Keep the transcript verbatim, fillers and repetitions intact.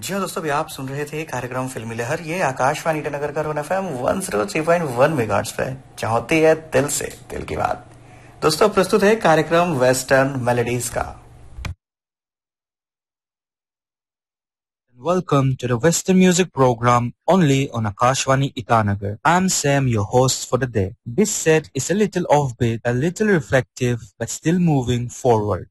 जी हाँ दोस्तों, अभी आप सुन रहे थे कार्यक्रम फिल्मी लहर। ये आकाशवाणी ईटानगर का रोन FM one zero three point one megahertz पे जहाँ होती है दिल से दिल की बात। दोस्तों प्रस्तुत है कार्यक्रम वेस्टर्न मेलोडीज का। Welcome to the Western Music Program only on Akashvani Itanagar. I'm Sam, your host for the day. This set is a little offbeat, a little reflective, but still moving forward.